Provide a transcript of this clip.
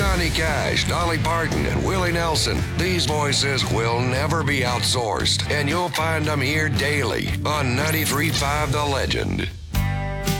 Johnny Cash, Dolly Parton, and Willie Nelson. These voices will never be outsourced, and you'll find them here daily on 93.5 The Legend.